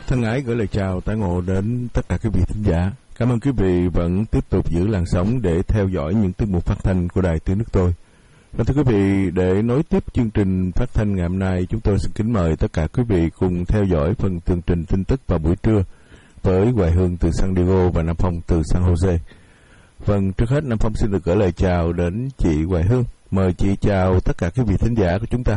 Thân ái gửi lời chào tái ngộ đến tất cả quý vị thính giả. Cảm ơn quý vị vẫn tiếp tục giữ làn sóng để theo dõi những tiết mục phát thanh của Đài Tiếng Nước Tôi. Và thưa quý vị, để nối tiếp chương trình phát thanh ngày hôm nay, chúng tôi xin kính mời tất cả quý vị cùng theo dõi phần tường trình tin tức vào buổi trưa với Hoài Hương từ San Diego và Nam Phong từ San Jose. Vâng, trước hết Nam Phong xin được gửi lời chào đến chị Hoài Hương. Mời chị chào tất cả quý vị thính giả của chúng ta.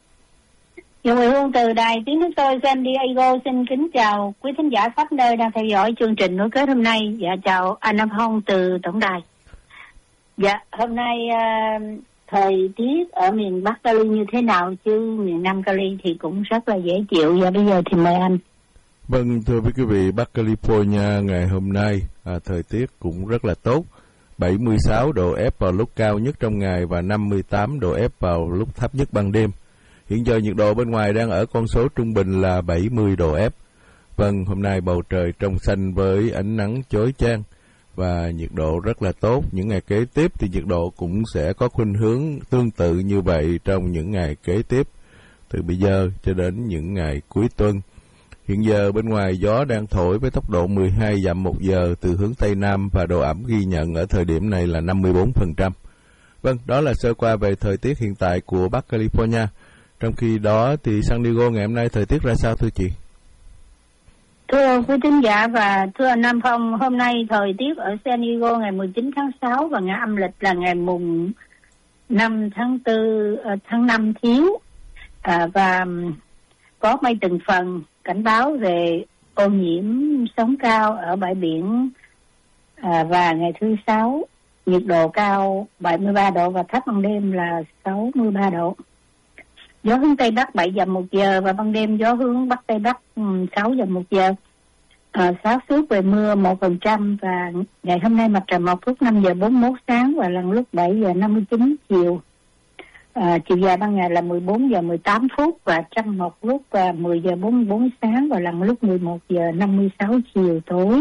Hoài Hương từ Đài Tiếng Nước Tôi San Diego xin kính chào quý thính giả khắp nơi đang theo dõi chương trình nối kết hôm nay. Dạ chào anh Nam Phong từ tổng đài. Dạ hôm nay thời tiết ở miền Bắc Cali như thế nào, chứ miền Nam Cali thì cũng rất là dễ chịu. Và bây giờ thì mời anh. Vâng, thưa quý vị, Bắc California ngày hôm nay thời tiết cũng rất là tốt. 76 độ F vào lúc cao nhất trong ngày và 58 độ F vào lúc thấp nhất ban đêm. Hiện giờ nhiệt độ bên ngoài đang ở con số trung bình là 70 độ F. Vâng, hôm nay bầu trời trong xanh với ánh nắng chói chang và nhiệt độ rất là tốt. Những ngày kế tiếp thì nhiệt độ cũng sẽ có khuynh hướng tương tự như vậy trong những ngày kế tiếp, từ bây giờ cho đến những ngày cuối tuần. Hiện giờ bên ngoài gió đang thổi với tốc độ 12 dặm một giờ từ hướng Tây Nam và độ ẩm ghi nhận ở thời điểm này là 54%. Vâng, đó là sơ qua về thời tiết hiện tại của Bắc California. Trong khi đó thì San Diego ngày hôm nay thời tiết ra sao thưa chị? Thưa quý thính giả và thưa anh Nam Phong, hôm nay thời tiết ở San Diego ngày 19 tháng 6 và ngày âm lịch là ngày mùng 5 tháng 5 thiếu. Và có mây từng phần, cảnh báo về ô nhiễm sóng cao ở bãi biển. Và ngày thứ Sáu nhiệt độ cao 73 độ và thấp ban đêm là 63 độ. Gió hướng Tây Bắc 7 dặm một giờ và ban đêm gió hướng Bắc Tây Bắc 6 dặm một giờ. Xác suất về mưa 1% và ngày hôm nay mặt trời mọc lúc 5 giờ 41 sáng và lần lúc 7 giờ 59 chiều. Chiều dài ban ngày là 14 giờ 18 phút và trăng mọc lúc 10 giờ 44 sáng và lần lúc 11 giờ 56 chiều tối.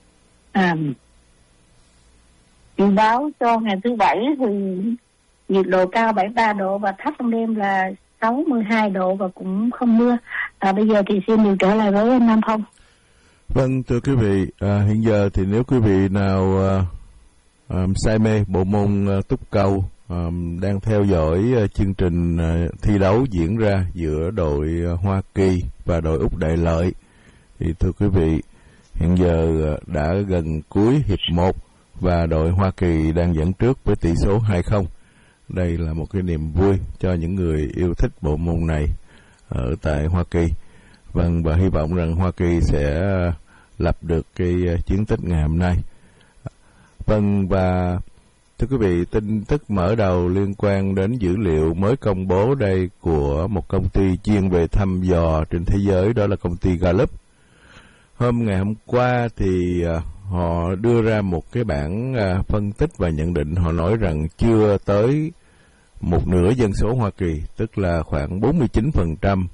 Dự báo cho ngày thứ Bảy thì nhiệt độ cao 73 độ và thấp ban đêm là 62 độ và cũng không mưa. Bây giờ thì xin điều trở lại với anh Nam Phong. Vâng, thưa quý vị, hiện giờ thì nếu quý vị nào say mê bộ môn túc cầu, đang theo dõi chương trình thi đấu diễn ra giữa đội Hoa Kỳ và đội Úc Đại Lợi, thì thưa quý vị, hiện giờ đã gần cuối hiệp 1 và đội Hoa Kỳ đang dẫn trước với tỷ số 2-0. Đây là một cái niềm vui cho những người yêu thích bộ môn này ở tại Hoa Kỳ. Vâng, và hy vọng rằng Hoa Kỳ sẽ lập được cái chiến tích ngày hôm nay. Vâng, và thưa quý vị, tin tức mở đầu liên quan đến dữ liệu mới công bố đây của một công ty chuyên về thăm dò trên thế giới, đó là công ty Gallup. Ngày hôm qua thì họ đưa ra một cái bảng phân tích và nhận định. Họ nói rằng chưa tới một nửa dân số Hoa Kỳ, tức là khoảng 49%,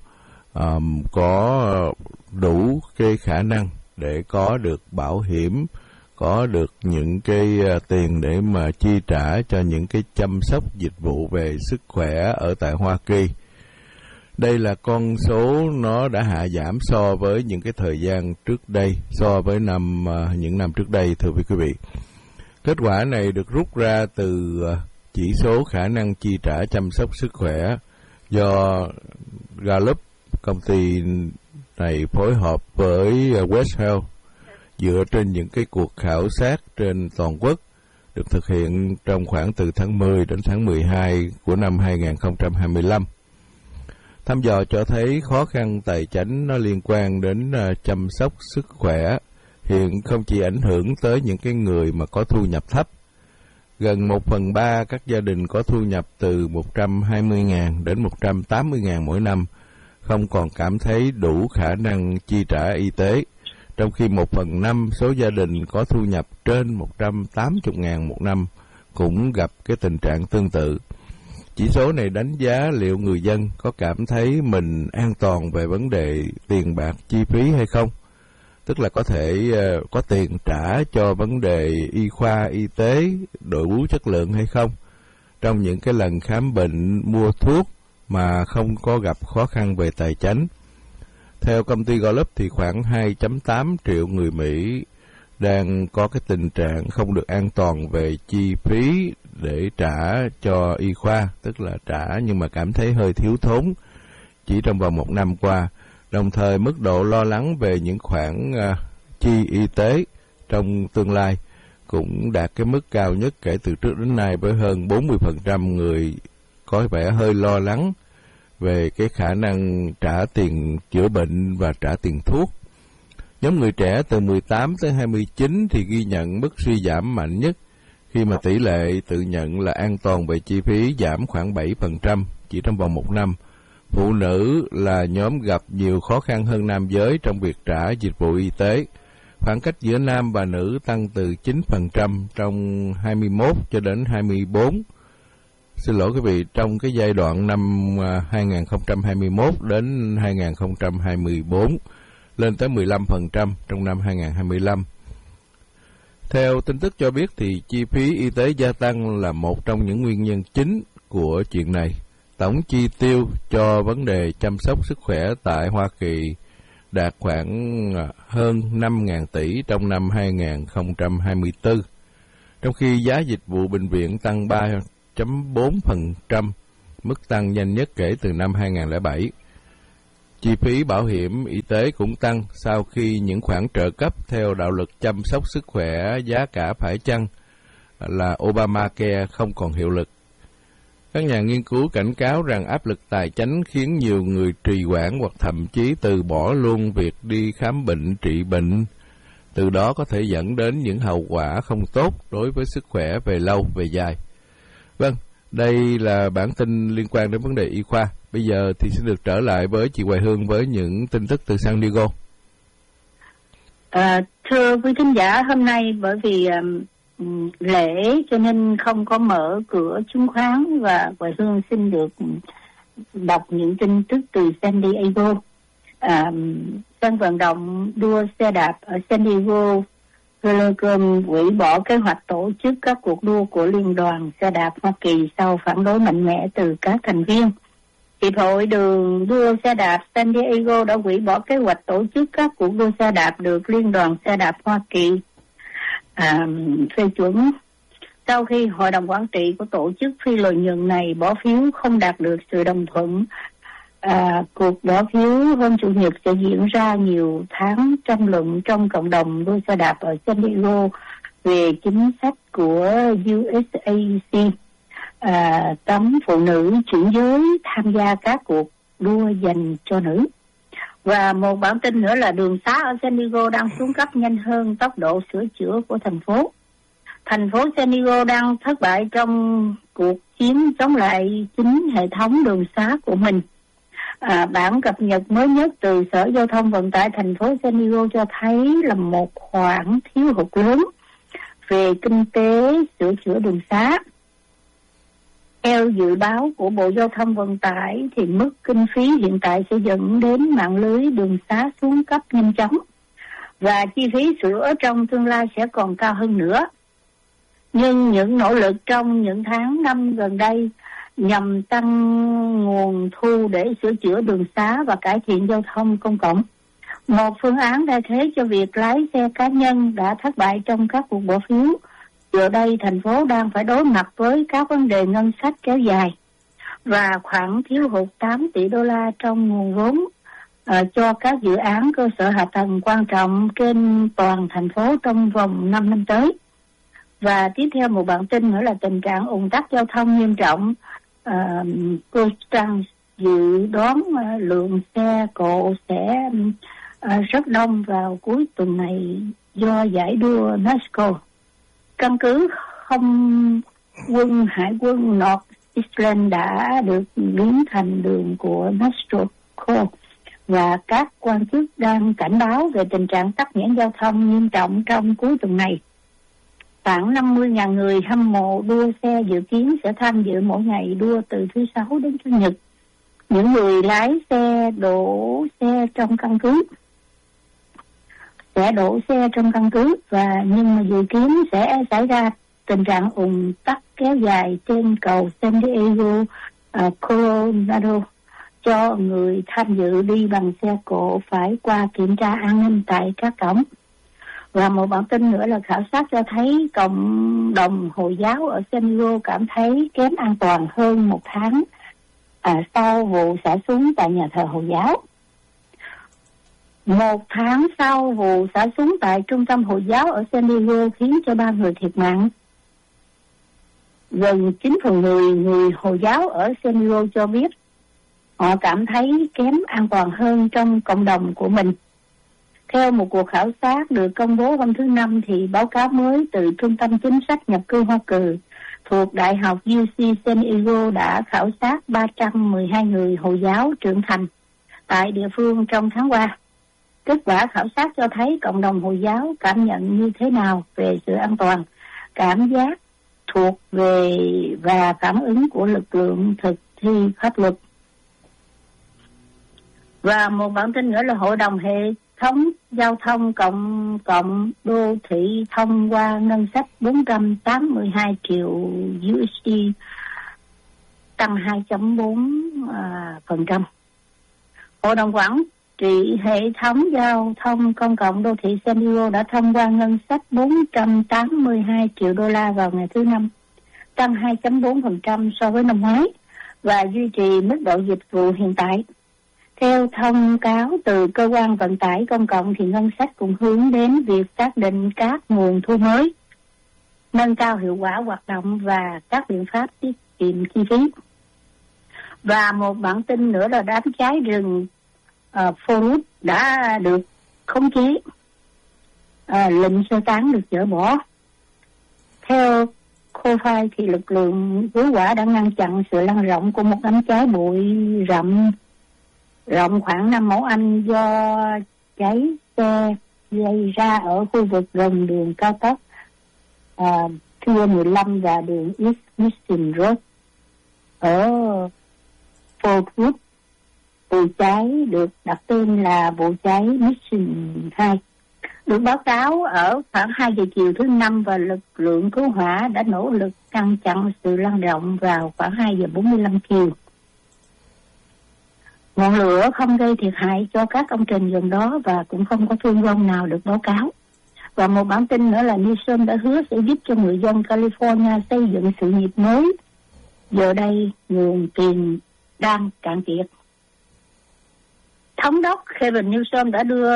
có đủ cái khả năng để có được bảo hiểm, có được những cái tiền để mà chi trả cho những cái chăm sóc dịch vụ về sức khỏe ở tại Hoa Kỳ. Đây là con số nó đã hạ giảm so với những cái thời gian trước đây, so với những năm trước đây, thưa quý vị. Kết quả này được rút ra từ chỉ số khả năng chi trả chăm sóc sức khỏe do Gallup, công ty này phối hợp với West Health, dựa trên những cái cuộc khảo sát trên toàn quốc được thực hiện trong khoảng từ tháng 10 đến tháng 12 của năm 2025. Thăm dò cho thấy khó khăn tài chính nó liên quan đến chăm sóc sức khỏe hiện không chỉ ảnh hưởng tới những cái người mà có thu nhập thấp. Gần 1/3 các gia đình có thu nhập từ 120.000 đến 180.000 mỗi năm không còn cảm thấy đủ khả năng chi trả y tế, trong khi 1/5 số gia đình có thu nhập trên 180.000 một năm cũng gặp cái tình trạng tương tự. Chỉ số này đánh giá liệu người dân có cảm thấy mình an toàn về vấn đề tiền bạc chi phí hay không, tức là có thể có tiền trả cho vấn đề y khoa, y tế đủ chất lượng hay không, trong những cái lần khám bệnh, mua thuốc mà không có gặp khó khăn về tài chính. Theo công ty Gallup thì khoảng 2.8 triệu người Mỹ đang có cái tình trạng không được an toàn về chi phí để trả cho y khoa, tức là trả nhưng mà cảm thấy hơi thiếu thốn chỉ trong vòng 1 năm qua. Đồng thời mức độ lo lắng về những khoản chi y tế trong tương lai cũng đạt cái mức cao nhất kể từ trước đến nay, với hơn 40% người có vẻ hơi lo lắng về cái khả năng trả tiền chữa bệnh và trả tiền thuốc. Nhóm người trẻ từ 18 tới 29 thì ghi nhận mức suy giảm mạnh nhất, khi mà tỷ lệ tự nhận là an toàn về chi phí giảm khoảng 7% chỉ trong vòng 1 năm. Phụ nữ là nhóm gặp nhiều khó khăn hơn nam giới trong việc trả dịch vụ y tế. Khoảng cách giữa nam và nữ tăng từ 9% trong 21 cho đến 24. Xin lỗi quý vị, trong cái giai đoạn năm 2021 đến 2024 lên tới 15% trong năm 2025. Theo tin tức cho biết thì chi phí y tế gia tăng là một trong những nguyên nhân chính của chuyện này. Tổng chi tiêu cho vấn đề chăm sóc sức khỏe tại Hoa Kỳ đạt khoảng hơn 5.000 tỷ trong năm 2024, trong khi giá dịch vụ bệnh viện tăng 3.4%, mức tăng nhanh nhất kể từ năm 2007. Chi phí bảo hiểm y tế cũng tăng sau khi những khoản trợ cấp theo đạo luật chăm sóc sức khỏe giá cả phải chăng là Obamacare không còn hiệu lực. Các nhà nghiên cứu cảnh cáo rằng áp lực tài chánh khiến nhiều người trì hoãn hoặc thậm chí từ bỏ luôn việc đi khám bệnh, trị bệnh. Từ đó có thể dẫn đến những hậu quả không tốt đối với sức khỏe về lâu, về dài. Vâng, đây là bản tin liên quan đến vấn đề y khoa. Bây giờ thì xin được trở lại với chị Hoài Hương với những tin tức từ San Diego. Thưa quý thính giả, hôm nay bởi vì lễ cho nên không có mở cửa chứng khoán, và Hoài Hương xin được đọc những tin tức từ San Diego. Sân vận động đua xe đạp ở San Diego Velocom hủy bỏ kế hoạch tổ chức các cuộc đua của Liên đoàn Xe đạp Hoa Kỳ sau phản đối mạnh mẽ từ các thành viên. Hiệp hội đường đua xe đạp San Diego đã hủy bỏ kế hoạch tổ chức các cuộc đua xe đạp được Liên đoàn Xe đạp Hoa Kỳ phê chuẩn, sau khi hội đồng quản trị của tổ chức phi lợi nhuận này bỏ phiếu không đạt được sự đồng thuận. Cuộc bỏ phiếu hôm Chủ nhật sẽ diễn ra nhiều tháng tranh luận trong cộng đồng đua xe đạp ở San Diego về chính sách của USAC cấm phụ nữ chuyển giới tham gia các cuộc đua dành cho nữ. Và một bản tin nữa là đường xá ở San Diego đang xuống cấp nhanh hơn tốc độ sửa chữa của thành phố. Thành phố San Diego đang thất bại trong cuộc chiến chống lại chính hệ thống đường xá của mình. Bản cập nhật mới nhất từ Sở Giao thông Vận tải thành phố San Diego cho thấy là một khoản thiếu hụt lớn về kinh tế sửa chữa đường xá. Theo dự báo của Bộ Giao thông Vận tải thì mức kinh phí hiện tại sẽ dẫn đến mạng lưới đường xá xuống cấp nhanh chóng, và chi phí sửa trong tương lai sẽ còn cao hơn nữa. Nhưng những nỗ lực trong những tháng năm gần đây nhằm tăng nguồn thu để sửa chữa đường xá và cải thiện giao thông công cộng, một phương án thay thế cho việc lái xe cá nhân, đã thất bại trong các cuộc bỏ phiếu. Giờ đây thành phố đang phải đối mặt với các vấn đề ngân sách kéo dài và khoản thiếu hụt 8 tỷ đô la trong nguồn vốn cho các dự án cơ sở hạ tầng quan trọng trên toàn thành phố trong vòng 5 năm tới. Và tiếp theo một bản tin nữa là tình trạng ùn tắc giao thông nghiêm trọng. Coastang dự đoán lượng xe cộ sẽ rất đông vào cuối tuần này do giải đua NASCAR. Căn cứ không quân Hải quân North Iceland đã được biến thành đường của NASCAR, và các quan chức đang cảnh báo về tình trạng tắc nghẽn giao thông nghiêm trọng trong cuối tuần này. Khoảng 50.000 người hâm mộ đua xe dự kiến sẽ tham dự mỗi ngày đua từ thứ Sáu đến Chủ nhật. Những người lái xe đổ xe trong căn cứ nhưng mà dự kiến sẽ xảy ra tình trạng ùn tắc kéo dài trên cầu San Diego Coronado cho người tham dự đi bằng xe cộ phải qua kiểm tra an ninh tại các cổng. Và một bản tin nữa là khảo sát cho thấy cộng đồng Hồi giáo ở San Diego cảm thấy kém an toàn hơn một tháng sau vụ xả súng tại nhà thờ Hồi giáo. Một tháng sau vụ xả súng tại trung tâm Hồi giáo ở San Diego khiến cho 3 người thiệt mạng. Gần 9/10 người Hồi giáo ở San Diego cho biết họ cảm thấy kém an toàn hơn trong cộng đồng của mình. Theo một cuộc khảo sát được công bố hôm thứ Năm thì báo cáo mới từ Trung tâm Chính sách Nhập cư Hoa Kỳ thuộc Đại học UC San Diego đã khảo sát 312 người Hồi giáo trưởng thành tại địa phương trong tháng qua. Kết quả khảo sát cho thấy cộng đồng Hồi giáo cảm nhận như thế nào về sự an toàn, cảm giác thuộc về và phản ứng của lực lượng thực thi pháp luật. Và một bản tin nữa là Hội đồng Hệ thống Giao thông Cộng đô thị thông qua ngân sách 482 triệu USD, tăng 2.4%. Hội đồng quản trị Hệ thống Giao thông Công cộng đô thị San Diego đã thông qua ngân sách 482 triệu đô la vào ngày thứ Năm, tăng 2.4% so với năm ngoái và duy trì mức độ dịch vụ hiện tại. Theo thông cáo từ cơ quan vận tải công cộng thì ngân sách cũng hướng đến việc xác định các nguồn thu mới, nâng cao hiệu quả hoạt động và các biện pháp tiết kiệm chi phí. Và một bản tin nữa là đám cháy rừng Forest đã được khống chế, lệnh sơ tán được dỡ bỏ. Theo COFI thì lực lượng cứu hỏa đã ngăn chặn sự lan rộng của một đám cháy bụi rộng khoảng 5 mẫu Anh do cháy xe gây ra ở khu vực gần đường cao tốc Tour 15 và đường East Mission Road ở Fort Worth. Vụ cháy được đặt tên là vụ cháy Mission 2. Được báo cáo ở khoảng 2 giờ chiều thứ Năm và lực lượng cứu hỏa đã nỗ lực ngăn chặn sự lan rộng vào khoảng 2 giờ 45 chiều. Ngọn lửa không gây thiệt hại cho các công trình gần đó và cũng không có thương vong nào được báo cáo. Và một bản tin nữa là Nixon đã hứa sẽ giúp cho người dân California xây dựng sự nghiệp mới. Giờ đây nguồn tiền đang cạn kiệt. Thống đốc Kevin Newsom đã đưa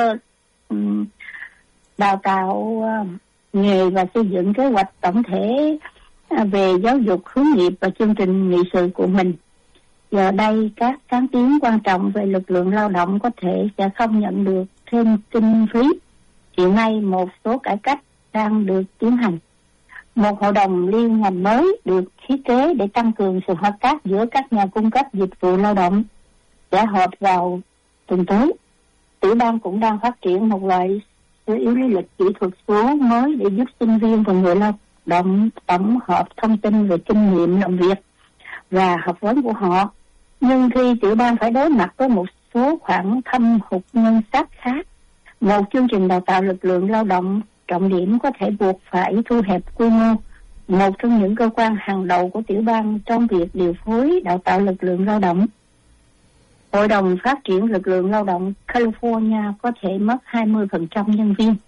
đào tạo nghề và xây dựng kế hoạch tổng thể về giáo dục hướng nghiệp và chương trình nghị sự của mình. Giờ đây các sáng kiến quan trọng về lực lượng lao động có thể sẽ không nhận được thêm kinh phí. Hiện nay một số cải cách đang được tiến hành. Một hội đồng liên ngành mới được thiết kế để tăng cường sự hợp tác giữa các nhà cung cấp dịch vụ lao động sẽ họp vào tuần tới. Tiểu bang cũng đang phát triển một loại sơ yếu lý lịch kỹ thuật số mới để giúp sinh viên và người lao động tổng hợp thông tin về kinh nghiệm làm việc và học vấn của họ. Nhưng khi tiểu bang phải đối mặt với một số khoản thâm hụt ngân sách khác, một chương trình đào tạo lực lượng lao động trọng điểm có thể buộc phải thu hẹp quy mô. Một trong những cơ quan hàng đầu của tiểu bang trong việc điều phối đào tạo lực lượng lao động. Hội đồng phát triển lực lượng lao động California có thể mất 20% nhân viên.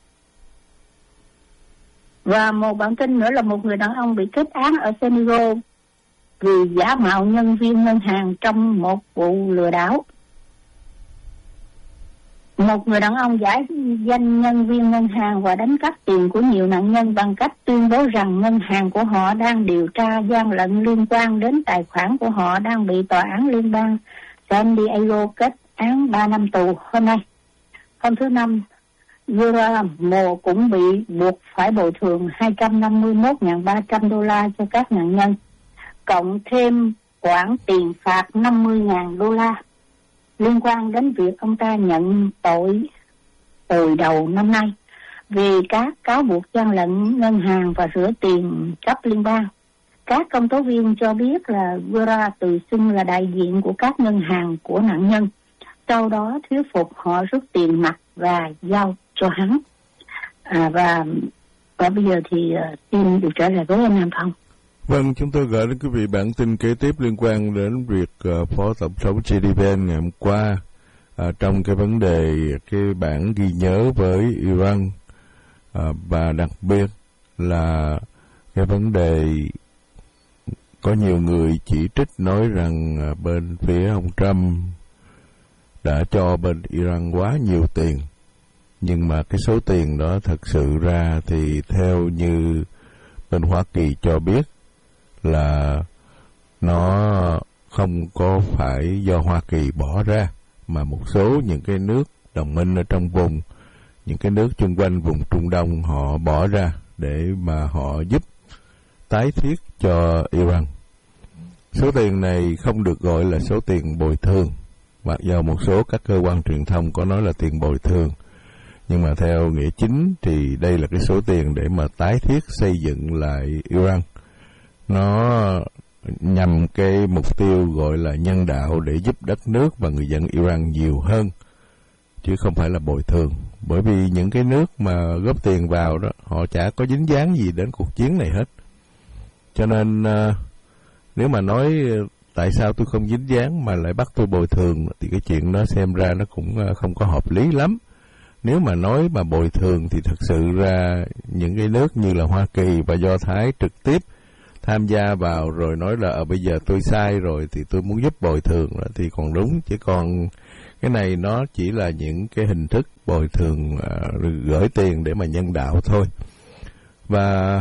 Và một bản tin nữa là một người đàn ông bị kết án ở San Diego vì giả mạo nhân viên ngân hàng trong một vụ lừa đảo. Một người đàn ông giả danh nhân viên ngân hàng và đánh cắp tiền của nhiều nạn nhân bằng cách tuyên bố rằng ngân hàng của họ đang điều tra gian lận liên quan đến tài khoản của họ đang bị tòa án liên bang San Diego kết án 3 năm tù hôm nay. Hôm thứ Năm, Yura Mo cũng bị buộc phải bồi thường 251.300 đô la cho các nạn nhân, cộng thêm khoản tiền phạt 50.000 đô la liên quan đến việc ông ta nhận tội từ đầu năm nay vì các cáo buộc gian lận ngân hàng và rửa tiền cấp liên bang. Các công tố viên cho biết là Yura tự xưng là đại diện của các ngân hàng của nạn nhân, sau đó thuyết phục họ rút tiền mặt và giao cho hắn. Và bây giờ thì xin được trở lại với anh Nam Phong. Vâng, chúng tôi gửi đến quý vị bản tin kế tiếp liên quan đến việc Phó Tổng thống J.D. Vance ngày hôm qua trong cái vấn đề cái bản ghi nhớ với Iran, và đặc biệt là cái vấn đề có nhiều người chỉ trích nói rằng bên phía ông Trump đã cho bên Iran quá nhiều tiền, nhưng mà cái số tiền đó thật sự ra thì theo như bên Hoa Kỳ cho biết là nó không có phải do Hoa Kỳ bỏ ra, mà một số những cái nước đồng minh ở trong vùng, những cái nước chung quanh vùng Trung Đông họ bỏ ra để mà họ giúp tái thiết cho Iran. Số tiền này không được gọi là số tiền bồi thường, mặc dù một số các cơ quan truyền thông có nói là tiền bồi thường, nhưng mà theo nghĩa chính thì đây là cái số tiền để mà tái thiết xây dựng lại Iran. Nó nhằm cái mục tiêu gọi là nhân đạo để giúp đất nước và người dân Iran nhiều hơn, chứ không phải là bồi thường. Bởi vì những cái nước mà góp tiền vào đó, họ chả có dính dáng gì đến cuộc chiến này hết. Cho nên nếu mà nói tại sao tôi không dính dáng mà lại bắt tôi bồi thường, thì cái chuyện đó xem ra nó cũng không có hợp lý lắm. Nếu mà nói mà bồi thường thì thật sự ra những cái nước như là Hoa Kỳ và Do Thái trực tiếp tham gia vào rồi nói là bây giờ tôi sai rồi thì tôi muốn giúp bồi thường thì còn đúng, chứ còn cái này nó chỉ là những cái hình thức bồi thường gửi tiền để mà nhân đạo thôi. Và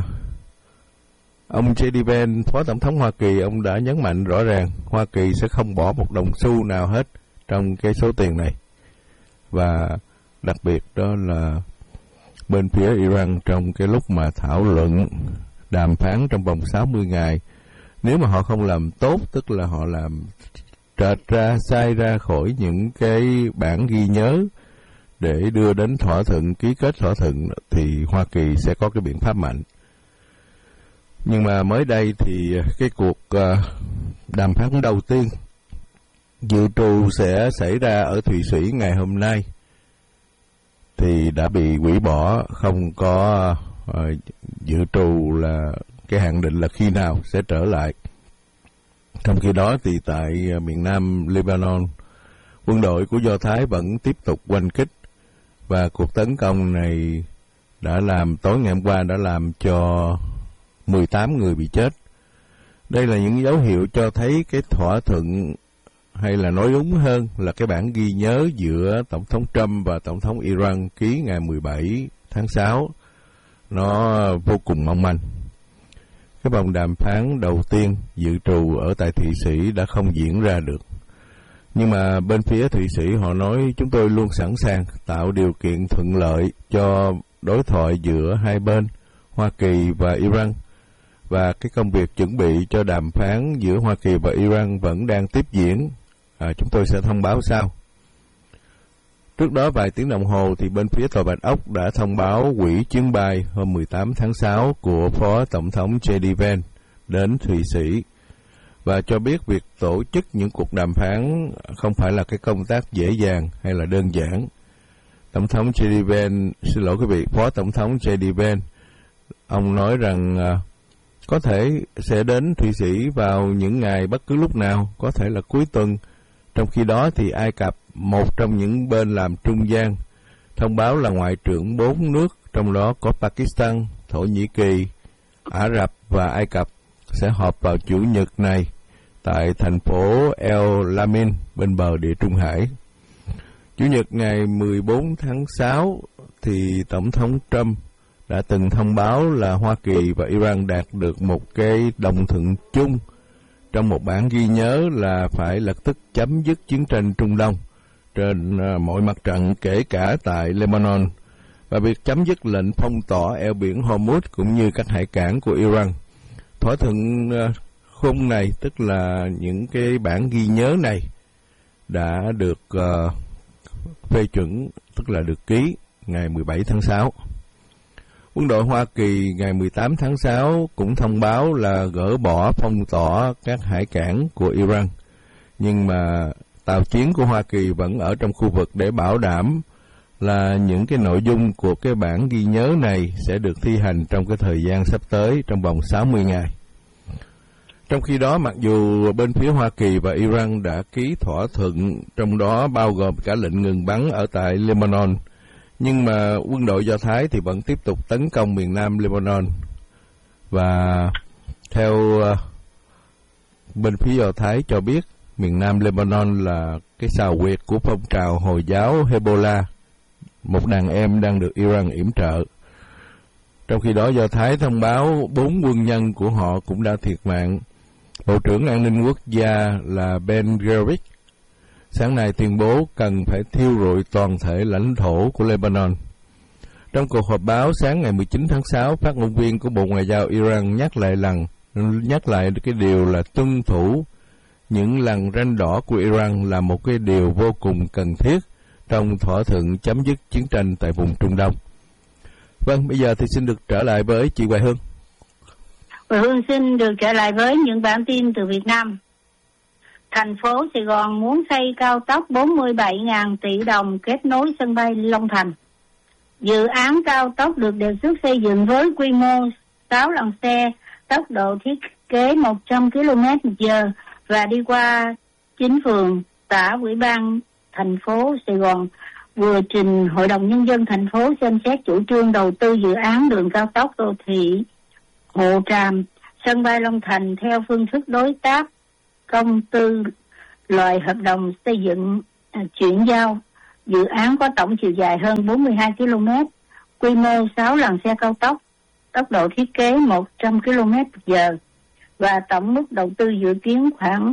ông J.D. Vance, Phó Tổng thống Hoa Kỳ, ông đã nhấn mạnh rõ ràng Hoa Kỳ sẽ không bỏ một đồng xu nào hết trong cái số tiền này. Và đặc biệt đó là bên phía Iran trong cái lúc mà thảo luận đàm phán trong vòng 60 ngày, nếu mà họ không làm tốt, tức là họ làm trệt ra, sai ra khỏi những cái bản ghi nhớ để đưa đến thỏa thuận, ký kết thỏa thuận, thì Hoa Kỳ sẽ có cái biện pháp mạnh. Nhưng mà mới đây thì cái cuộc đàm phán đầu tiên dự trù sẽ xảy ra ở Thụy Sĩ ngày hôm nay thì đã bị hủy bỏ, không có dự trù là cái hạn định là khi nào sẽ trở lại. Trong khi đó thì tại miền nam Lebanon, quân đội của Do Thái vẫn tiếp tục oanh kích, và cuộc tấn công này đã làm, tối ngày hôm qua đã làm cho 18 người bị chết. Đây là những dấu hiệu cho thấy cái thỏa thuận, hay là nói đúng hơn là cái bản ghi nhớ giữa Tổng thống Trump và Tổng thống Iran ký ngày 17 tháng 6 nó vô cùng mong manh. Cái vòng đàm phán đầu tiên dự trù ở tại Thụy Sĩ đã không diễn ra được. Nhưng mà bên phía Thụy Sĩ họ nói chúng tôi luôn sẵn sàng tạo điều kiện thuận lợi cho đối thoại giữa hai bên, Hoa Kỳ và Iran. Và cái công việc chuẩn bị cho đàm phán giữa Hoa Kỳ và Iran vẫn đang tiếp diễn. Chúng tôi sẽ thông báo sau. Trước đó vài tiếng đồng hồ thì bên phía Tòa Bạch Ốc đã thông báo hủy chuyến bay hôm 18 tháng 6 của Phó Tổng thống J.D. Vance đến Thụy Sĩ, và cho biết việc tổ chức những cuộc đàm phán không phải là cái công tác dễ dàng hay là đơn giản. Tổng thống J.D. Vance, xin lỗi quý vị, Phó Tổng thống J.D. Vance, ông nói rằng có thể sẽ đến Thụy Sĩ vào những ngày bất cứ lúc nào, có thể là cuối tuần. Trong khi đó thì Ai Cập, một trong những bên làm trung gian, thông báo là ngoại trưởng 4 nước, trong đó có Pakistan, Thổ Nhĩ Kỳ, Ả Rập và Ai Cập, sẽ họp vào Chủ nhật này tại thành phố El Alamein bên bờ Địa Trung Hải. Chủ nhật ngày 14 tháng 6 thì Tổng thống Trump đã từng thông báo là Hoa Kỳ và Iran đạt được một cái đồng thuận chung trong một bản ghi nhớ là phải lập tức chấm dứt chiến tranh Trung Đông trên mọi mặt trận, kể cả tại Lebanon, và việc chấm dứt lệnh phong tỏa eo biển Hormuz cũng như các hải cảng của Iran. Thỏa thuận khung này, tức là những cái bản ghi nhớ này, đã được phê chuẩn, tức là được ký ngày 17 tháng 6. Quân đội Hoa Kỳ ngày 18 tháng 6 cũng thông báo là gỡ bỏ phong tỏa các hải cảng của Iran, nhưng mà tàu chiến của Hoa Kỳ vẫn ở trong khu vực để bảo đảm là những cái nội dung của cái bản ghi nhớ này sẽ được thi hành trong cái thời gian sắp tới, trong vòng 60 ngày. Trong khi đó, mặc dù bên phía Hoa Kỳ và Iran đã ký thỏa thuận, trong đó bao gồm cả lệnh ngừng bắn ở tại Lebanon, nhưng mà quân đội Do Thái thì vẫn tiếp tục tấn công miền nam Lebanon. Và theo bên phía Do Thái cho biết, miền nam Lebanon là cái sào huyệt của phong trào Hồi giáo Hezbollah, một đàn em đang được Iran yểm trợ. Trong khi đó, Do Thái thông báo 4 quân nhân của họ cũng đã thiệt mạng. Bộ trưởng An ninh Quốc gia là Ben Gvir sáng nay tuyên bố cần phải thiêu rụi toàn thể lãnh thổ của Lebanon. Trong cuộc họp báo sáng ngày 19 tháng 6, phát ngôn viên của Bộ Ngoại giao Iran nhắc lại cái điều là tuân thủ những lằn ranh đỏ của Iran là một cái điều vô cùng cần thiết trong thỏa thuận chấm dứt chiến tranh tại vùng Trung Đông. Vâng, bây giờ thì xin được trở lại với chị Hoài Hương. Hoài Hương xin được trở lại với những bản tin từ Việt Nam. Thành phố Sài Gòn muốn xây cao tốc 47.000 tỷ đồng kết nối sân bay Long Thành. Dự án cao tốc được đề xuất xây dựng với quy mô 6 làn xe, tốc độ thiết kế 100 km/h và đi qua 9 phường, xã, ủy ban thành phố Sài Gòn vừa trình Hội đồng Nhân dân thành phố xem xét chủ trương đầu tư dự án đường cao tốc đô thị Hồ Tràm, sân bay Long Thành theo phương thức đối tác công tư loại hợp đồng xây dựng chuyển giao. Dự án có tổng chiều dài hơn 42 km, quy mô 6 làn xe cao tốc, tốc độ thiết kế 100 km/h và tổng mức đầu tư dự kiến khoảng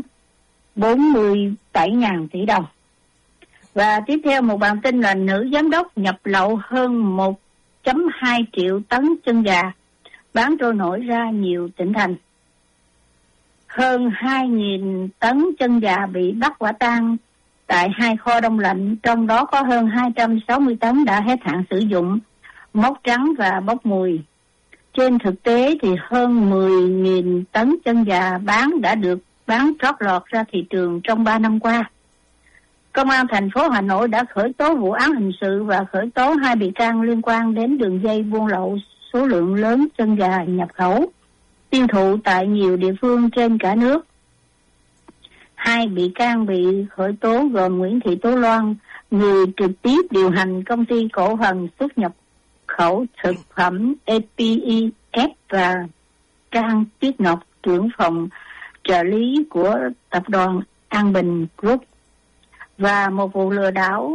47.000 tỷ đồng. Và tiếp theo một bản tin là nữ giám đốc nhập lậu hơn 1.2 triệu tấn chân gà, bán trôi nổi ra nhiều tỉnh thành. Hơn 2.000 tấn chân gà bị bắt quả tang tại 2 kho đông lạnh, trong đó có hơn 260 tấn đã hết hạn sử dụng, mốc trắng và bốc mùi. Trên thực tế thì hơn 10.000 tấn chân gà đã được bán trót lọt ra thị trường trong 3 năm qua. Công an thành phố Hà Nội đã khởi tố vụ án hình sự và khởi tố 2 bị can liên quan đến đường dây buôn lậu số lượng lớn chân gà nhập khẩu, tiêu thụ tại nhiều địa phương trên cả nước. 2 bị can bị khởi tố gồm Nguyễn Thị Tố Loan, người trực tiếp điều hành công ty cổ phần xuất nhập khẩu thực phẩm EPIF, và Trang Tuyết Ngọc, trưởng phòng trợ lý của tập đoàn An Bình Group. Và một vụ lừa đảo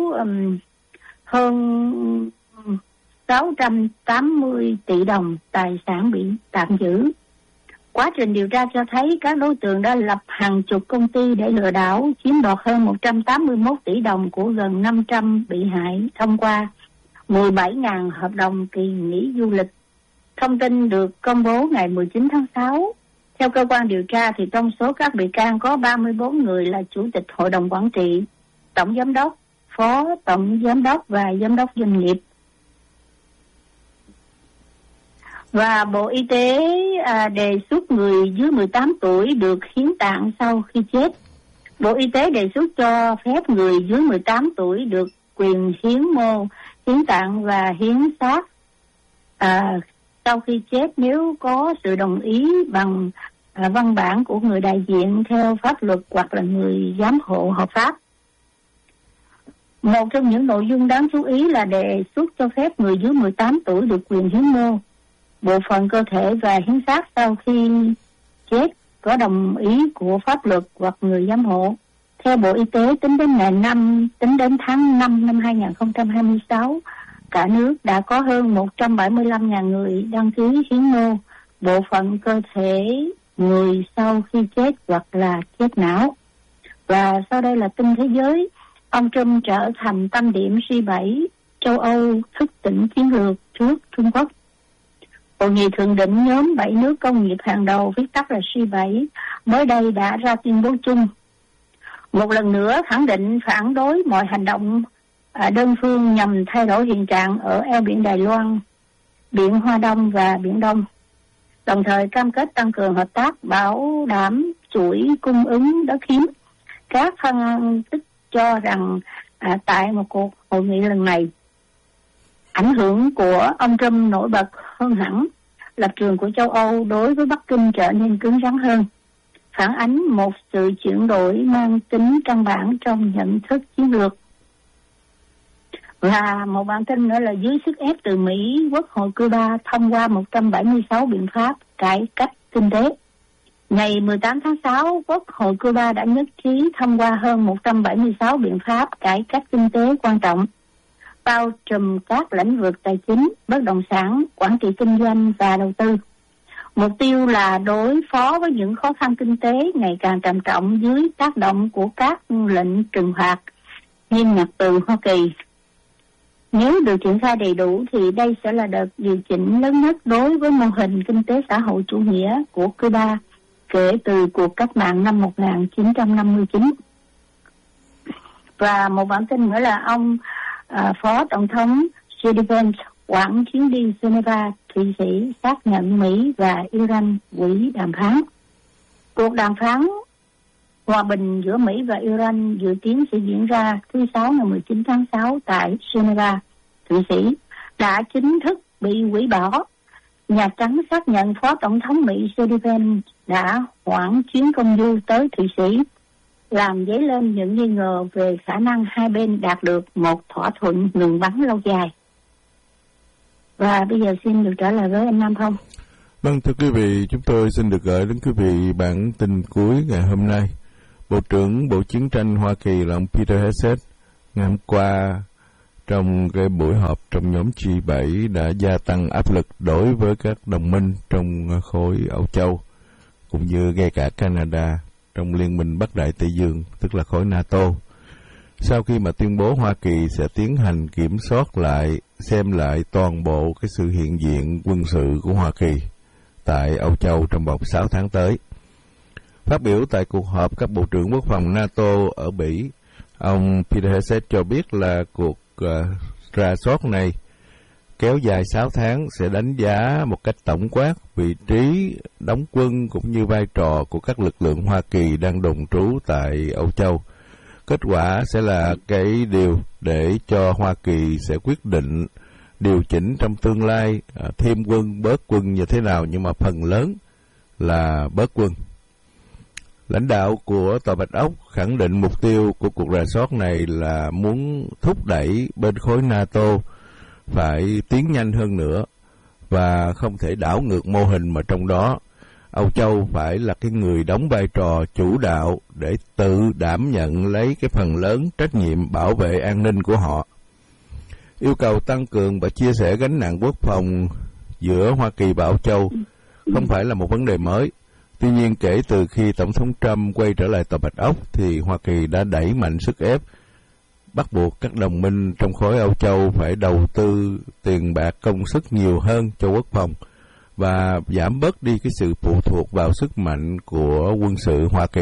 hơn 680 tỷ đồng tài sản bị tạm giữ. Quá trình điều tra cho thấy các đối tượng đã lập hàng chục công ty để lừa đảo, chiếm đoạt hơn 181 tỷ đồng của gần 500 bị hại thông qua 17.000 hợp đồng kỳ nghỉ du lịch. Thông tin được công bố ngày 19 tháng 6. Theo cơ quan điều tra thì trong số các bị can có 34 người là chủ tịch hội đồng quản trị, tổng giám đốc, phó tổng giám đốc và giám đốc doanh nghiệp. Và Bộ Y tế đề xuất người dưới 18 tuổi được hiến tạng sau khi chết. Bộ Y tế đề xuất cho phép người dưới 18 tuổi được quyền hiến mô, hiến tạng và hiến xác sau khi chết nếu có sự đồng ý bằng văn bản của người đại diện theo pháp luật hoặc là người giám hộ hợp pháp. Một trong những nội dung đáng chú ý là đề xuất cho phép người dưới 18 tuổi được quyền hiến mô, bộ phận cơ thể và hiến xác sau khi chết có đồng ý của pháp luật hoặc người giám hộ. Theo Bộ Y tế, tính đến tháng 5 năm 2026, cả nước đã có hơn 175.000 người đăng ký hiến mô bộ phận cơ thể người sau khi chết hoặc là chết não. Và sau đây là tin thế giới. Ông Trump trở thành tâm điểm G7, châu Âu thức tỉnh chiến lược trước Trung Quốc. Hội nghị thượng đỉnh nhóm 7 nước công nghiệp hàng đầu, viết tắt là G7, mới đây đã ra tuyên bố chung. Một lần nữa khẳng định phản đối mọi hành động đơn phương nhằm thay đổi hiện trạng ở eo biển Đài Loan, biển Hoa Đông và Biển Đông. Đồng thời cam kết tăng cường hợp tác, bảo đảm chuỗi cung ứng đất hiếm. Các phân tích cho rằng tại một cuộc hội nghị lần này, ảnh hưởng của ông Trump nổi bật hơn hẳn, lập trường của châu Âu đối với Bắc Kinh trở nên cứng rắn hơn. phản ánh một sự chuyển đổi mang tính căn bản trong nhận thức chiến lược. Và một bản tin nữa là dưới sức ép từ Mỹ, Quốc hội Cuba thông qua 176 biện pháp cải cách kinh tế. Ngày 18 tháng 6, Quốc hội Cuba đã nhất trí thông qua hơn 176 biện pháp cải cách kinh tế quan trọng, bao trùm các lĩnh vực tài chính, bất động sản, quản trị kinh doanh và đầu tư. Mục tiêu là đối phó với những khó khăn kinh tế ngày càng trầm trọng dưới tác động của các lệnh trừng phạt nghiêm ngặt từ Hoa Kỳ. Nếu được triển khai đầy đủ thì đây sẽ là đợt điều chỉnh lớn nhất đối với mô hình kinh tế xã hội chủ nghĩa của Cuba kể từ cuộc cách mạng năm 1959. Và một bản tin nữa là ông Phó Tổng thống J.D. Vance hoãn chuyến đi Geneva, Thụy Sĩ xác nhận Mỹ và Iran hủy đàm phán. Cuộc đàm phán hòa bình giữa Mỹ và Iran dự kiến sẽ diễn ra thứ Sáu ngày 19 tháng 6 tại Geneva, Thụy Sĩ, đã chính thức bị hủy bỏ. Nhà Trắng xác nhận Phó Tổng thống Mỹ J.D. Vance đã hoãn chuyến công du tới Thụy Sĩ, làm dấy lên những nghi ngờ về khả năng hai bên đạt được một thỏa thuận ngừng bắn lâu dài. Và bây giờ xin được trả lời với anh Nam Phong. Vâng, thưa quý vị, chúng tôi xin được gửi đến quý vị bản tin cuối ngày hôm nay. Bộ trưởng Bộ Chiến tranh Hoa Kỳ là ông Peter Hegseth ngày hôm qua trong cái buổi họp trong nhóm G7 đã gia tăng áp lực đối với các đồng minh trong khối Âu Châu, cũng như ngay cả Canada trong Liên minh Bắc Đại Tây Dương, tức là khối NATO. Sau khi mà tuyên bố Hoa Kỳ sẽ tiến hành kiểm soát lại, xem lại toàn bộ cái sự hiện diện quân sự của Hoa Kỳ tại Âu Châu trong vòng 6 tháng tới. Phát biểu tại cuộc họp các bộ trưởng quốc phòng NATO ở Bỉ, ông Peter Hegseth cho biết là cuộc rà soát này kéo dài 6 tháng sẽ đánh giá một cách tổng quát vị trí, đóng quân cũng như vai trò của các lực lượng Hoa Kỳ đang đồn trú tại Âu Châu. Kết quả sẽ là cái điều để cho Hoa Kỳ sẽ quyết định điều chỉnh trong tương lai, thêm quân, bớt quân như thế nào, nhưng mà phần lớn là bớt quân. Lãnh đạo của Tòa Bạch Ốc khẳng định mục tiêu của cuộc rà soát này là muốn thúc đẩy bên khối NATO phải tiến nhanh hơn nữa và không thể đảo ngược mô hình mà trong đó Âu Châu phải là cái người đóng vai trò chủ đạo để tự đảm nhận lấy cái phần lớn trách nhiệm bảo vệ an ninh của họ. Yêu cầu tăng cường và chia sẻ gánh nặng quốc phòng giữa Hoa Kỳ và Âu Châu không phải là một vấn đề mới. Tuy nhiên, kể từ khi Tổng thống Trump quay trở lại Tòa Bạch Ốc thì Hoa Kỳ đã đẩy mạnh sức ép, bắt buộc các đồng minh trong khối Âu Châu phải đầu tư tiền bạc công sức nhiều hơn cho quốc phòng và giảm bớt đi cái sự phụ thuộc vào sức mạnh của quân sự Hoa Kỳ.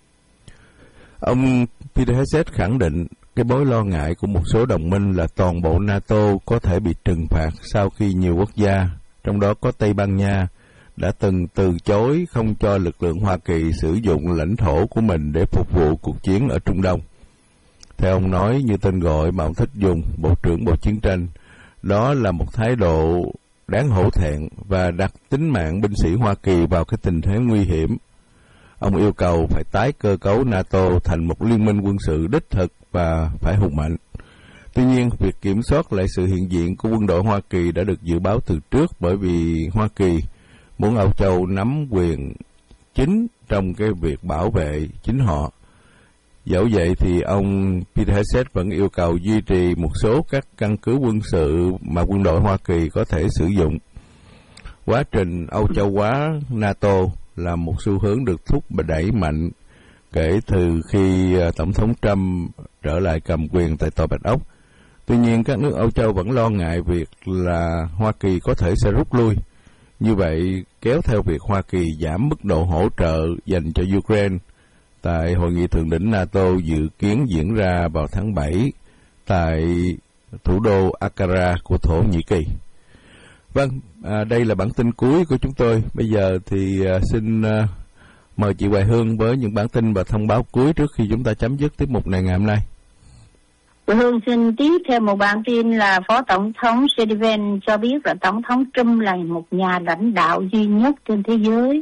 Ông Peter Hegseth khẳng định cái mối lo ngại của một số đồng minh là toàn bộ NATO có thể bị trừng phạt sau khi nhiều quốc gia, trong đó có Tây Ban Nha, đã từng từ chối không cho lực lượng Hoa Kỳ sử dụng lãnh thổ của mình để phục vụ cuộc chiến ở Trung Đông. Theo ông nói, như tên gọi mà ông thích dùng, Bộ trưởng Bộ Chiến tranh, đó là một thái độ đáng hổ thẹn và đặt tính mạng binh sĩ Hoa Kỳ vào cái tình thế nguy hiểm. Ông yêu cầu phải tái cơ cấu NATO thành một liên minh quân sự đích thực và phải hùng mạnh. Tuy nhiên, việc kiểm soát lại sự hiện diện của quân đội Hoa Kỳ đã được dự báo từ trước, bởi vì Hoa Kỳ muốn Âu Châu nắm quyền chính trong cái việc bảo vệ chính họ. Dẫu vậy thì ông Peter Hegseth vẫn yêu cầu duy trì một số các căn cứ quân sự mà quân đội Hoa Kỳ có thể sử dụng. Quá trình Âu Châu hóa NATO là một xu hướng được thúc và đẩy mạnh kể từ khi Tổng thống Trump trở lại cầm quyền tại Tòa Bạch Ốc. Tuy nhiên, các nước Âu Châu vẫn lo ngại việc là Hoa Kỳ có thể sẽ rút lui. Như vậy, kéo theo việc Hoa Kỳ giảm mức độ hỗ trợ dành cho Ukraine tại Hội nghị Thượng đỉnh NATO dự kiến diễn ra vào tháng 7 tại thủ đô Ankara của Thổ Nhĩ Kỳ. Vâng, đây là bản tin cuối của chúng tôi. Bây giờ thì xin mời chị Hoài Hương với những bản tin và thông báo cuối trước khi chúng ta chấm dứt tiết mục này ngày hôm nay. Hương xin tiếp theo một bản tin là Phó Tổng thống J.D. Vance cho biết là Tổng thống Trump là một nhà lãnh đạo duy nhất trên thế giới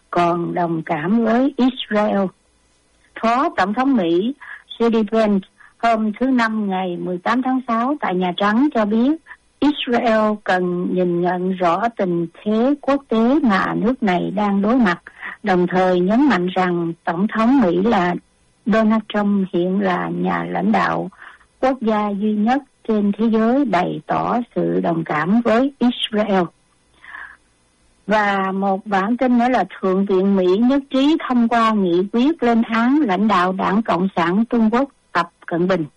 còn đồng cảm với Israel. Phó Tổng thống Mỹ J.D. Vance hôm thứ Năm ngày 18 tháng 6 tại Nhà Trắng cho biết Israel cần nhìn nhận rõ tình thế quốc tế mà nước này đang đối mặt, đồng thời nhấn mạnh rằng Tổng thống Mỹ là Donald Trump hiện là nhà lãnh đạo quốc gia duy nhất trên thế giới bày tỏ sự đồng cảm với Israel. Và một bản tin nữa là Thượng viện Mỹ nhất trí thông qua nghị quyết lên án lãnh đạo Đảng Cộng sản Trung Quốc Tập Cận Bình.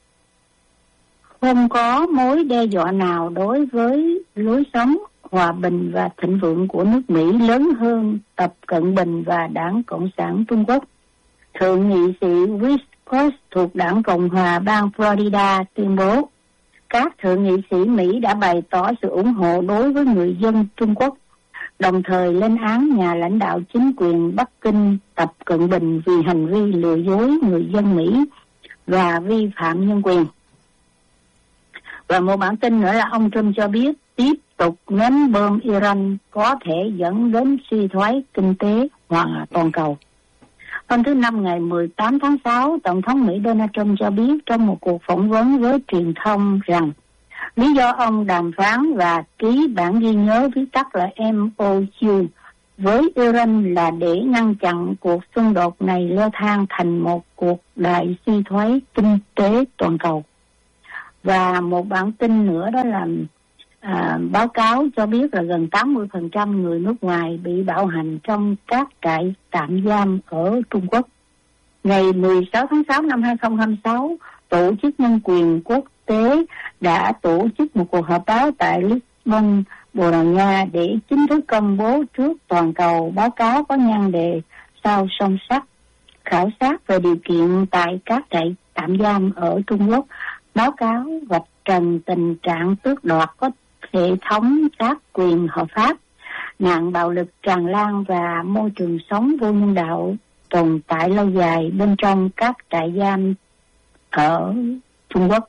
Không có mối đe dọa nào đối với lối sống hòa bình và thịnh vượng của nước Mỹ lớn hơn Tập Cận Bình và Đảng Cộng sản Trung Quốc. Thượng nghị sĩ Chris Cox thuộc Đảng Cộng hòa bang Florida tuyên bố các thượng nghị sĩ Mỹ đã bày tỏ sự ủng hộ đối với người dân Trung Quốc, đồng thời lên án nhà lãnh đạo chính quyền Bắc Kinh Tập Cận Bình vì hành vi lừa dối người dân Mỹ và vi phạm nhân quyền. Và một bản tin nữa là ông Trump cho biết tiếp tục ném bom Iran có thể dẫn đến suy thoái kinh tế toàn cầu. Hôm thứ Năm ngày 18 tháng 6, Tổng thống Mỹ Donald Trump cho biết trong một cuộc phỏng vấn với truyền thông rằng lý do ông đàm phán và ký bản ghi nhớ viết tắt là MOU với Iran là để ngăn chặn cuộc xung đột này leo thang thành một cuộc đại suy thoái kinh tế toàn cầu. Và một bản tin nữa đó là báo cáo cho biết là gần 80% người nước ngoài bị bạo hành trong các trại tạm giam ở Trung Quốc. Ngày 16 tháng 6 năm 2026, Tổ chức Nhân quyền Quốc tế đã tổ chức một cuộc họp báo tại Lisbon, Bồ Đào Nha để chính thức công bố trước toàn cầu báo cáo có nhan đề Sao song sắt khảo sát về điều kiện tại các trại tạm giam ở Trung Quốc. Báo cáo vạch trần tình trạng tước đoạt có hệ thống các quyền hợp pháp, nạn bạo lực tràn lan và môi trường sống vô nhân đạo tồn tại lâu dài bên trong các trại giam ở Trung Quốc.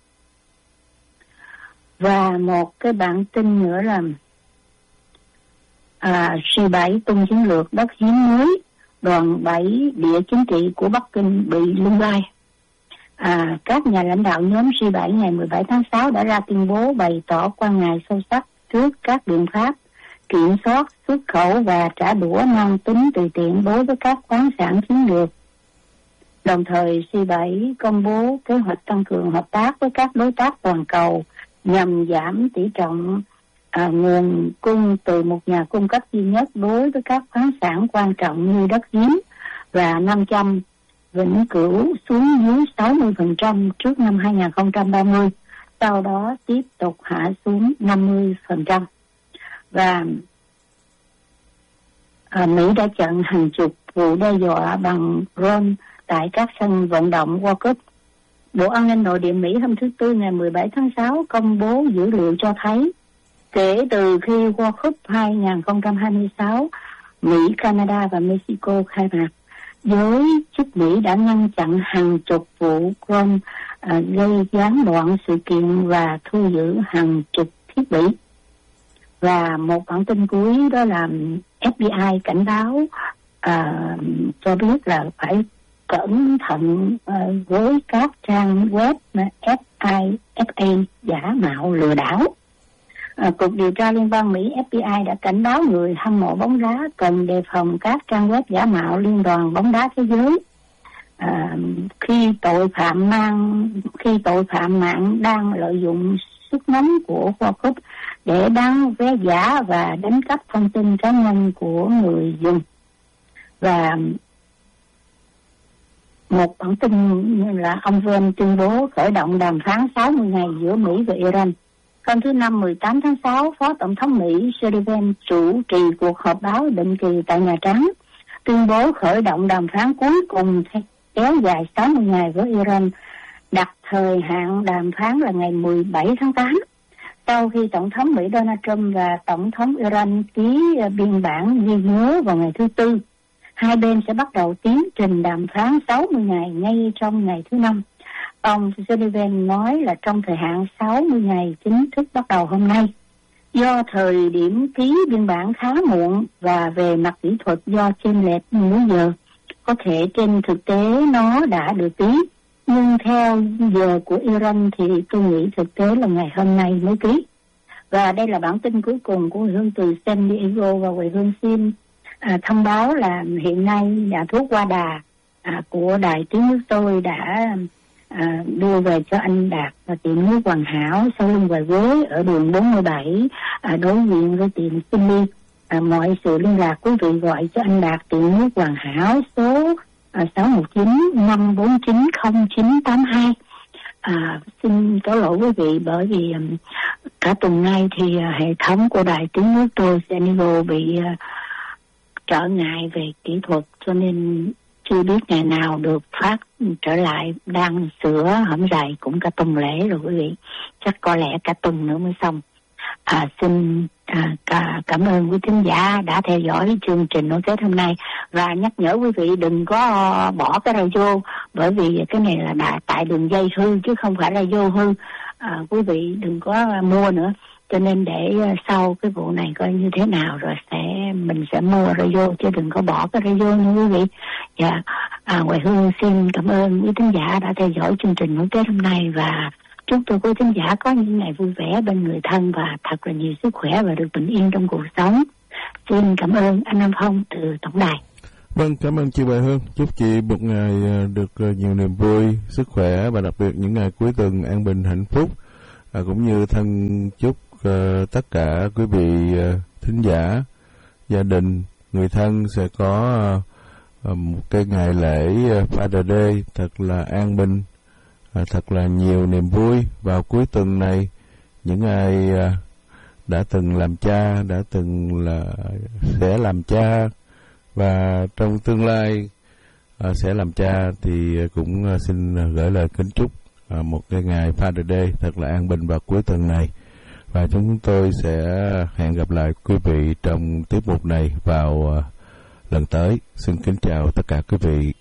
Và một cái bản tin nữa là C7 tung chiến lược đất hiếm mới, đoàn 7 địa chính trị của Bắc Kinh bị lung lay. Các nhà lãnh đạo nhóm C7 ngày 17 tháng 6 đã ra tuyên bố bày tỏ quan ngại sâu sắc trước các biện pháp kiểm soát xuất khẩu và trả đũa mang tính tùy tiện đối với các khoáng sản chiến lược. Đồng thời, C7 công bố kế hoạch tăng cường hợp tác với các đối tác toàn cầu nhằm giảm tỷ trọng nguồn cung từ một nhà cung cấp duy nhất đối với các khoáng sản quan trọng như đất hiếm và 500 vĩnh cửu xuống dưới 60% trước năm 2030, sau đó tiếp tục hạ xuống 50%. Và Mỹ đã chặn hàng chục vụ đe dọa bằng drone tại các sân vận động World Cup. Bộ An ninh Nội địa Mỹ hôm thứ Tư ngày 17 tháng 6 công bố dữ liệu cho thấy kể từ khi World Cup 2026, Mỹ, Canada và Mexico khai mạc, giới chức Mỹ đã ngăn chặn hàng chục vụ drone gây gián đoạn sự kiện và thu giữ hàng chục thiết bị. Và một bản tin cuối đó là FBI cảnh báo cho biết là phải cẩn thận với các trang web FIFA giả mạo lừa đảo. Cục điều tra liên bang Mỹ FBI đã cảnh báo người hâm mộ bóng đá cần đề phòng các trang web giả mạo Liên đoàn bóng đá thế giới khi tội phạm mạng đang lợi dụng sức nóng của World Cup để bán vé giả và đánh cắp thông tin cá nhân của người dùng. Và một bản tin là ông Vance tuyên bố khởi động đàm phán 60 ngày giữa Mỹ và Iran. Hôm thứ Năm 18 tháng 6, Phó Tổng thống Mỹ J.D. Vance chủ trì cuộc họp báo định kỳ tại Nhà Trắng, tuyên bố khởi động đàm phán cuối cùng kéo dài 60 ngày với Iran, đặt thời hạn đàm phán là ngày 17 tháng 8. Sau khi Tổng thống Mỹ Donald Trump và Tổng thống Iran ký biên bản ghi nhớ vào ngày thứ Tư, hai bên sẽ bắt đầu tiến trình đàm phán 60 ngày ngay trong ngày thứ Năm. Ông Sullivan nói là trong thời hạn 60 ngày chính thức bắt đầu hôm nay. Do thời điểm ký biên bản khá muộn và về mặt kỹ thuật do chênh lệch múi giờ, có thể trên thực tế nó đã được ký, nhưng theo giờ của Iran thì tôi nghĩ thực tế là ngày hôm nay mới ký. Và đây là bản tin cuối cùng của Hương từ San Diego, và Huệ Hương xin thông báo là hiện nay nhà thuốc Hoa Đà của Đài Tiếng Nước Tôi đã đưa về cho anh Đạt và tiệm nước Hoàn Hảo sau lưng Hoài Quế ở đường 47 đối diện với tiệm Cindy. Mọi sự liên lạc quý vị gọi cho anh Đạt tiệm nước Hoàn Hảo số 619-549-0982. Xin cáo lỗi quý vị bởi vì cả tuần nay thì hệ thống của Đài Tiếng Nước Tôi San Diego bị trở ngại về kỹ thuật, cho nên chưa biết ngày nào được phát trở lại, đang sửa hổm rày cũng cả tuần lễ rồi quý vị, chắc có lẽ cả tuần nữa mới xong. Xin cảm ơn quý thính giả đã theo dõi chương trình nối kết hôm nay, và nhắc nhở quý vị đừng có bỏ cái radio, bởi vì cái này là tại đường dây hư chứ không phải radio hư. Quý vị đừng có mua nữa, cho nên để sau cái vụ này coi như thế nào rồi mình sẽ mua radio, chứ đừng có bỏ cái radio nha quý vị. Dạ, Huệ Hương xin cảm ơn quý thính giả đã theo dõi chương trình nối kết hôm nay, và chúc tôi quý thính giả có những ngày vui vẻ bên người thân và thật là nhiều sức khỏe và được bình yên trong cuộc sống. Xin cảm ơn anh Nam Phong từ tổng đài. Vâng, cảm ơn chị Huệ Hương. Chúc chị một ngày được nhiều niềm vui, sức khỏe và đặc biệt những ngày cuối tuần an bình hạnh phúc. Cũng như thân chúc tất cả quý vị thính giả, gia đình, người thân sẽ có một cái ngày lễ Father Day thật là an bình, thật là nhiều niềm vui vào cuối tuần này. Những ai đã từng làm cha, đã từng sẽ làm cha và trong tương lai sẽ làm cha thì cũng xin gửi lời kính chúc một cái ngày Father Day thật là an bình vào cuối tuần này. Và chúng tôi sẽ hẹn gặp lại quý vị trong tiết mục này vào lần tới. Xin kính chào tất cả quý vị.